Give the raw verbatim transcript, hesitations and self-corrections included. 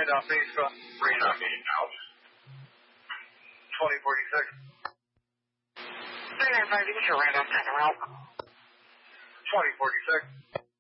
Randolph base call. Randolph eight out. twenty forty-six. three nine five, you can show Randolph ten route. twenty forty-six.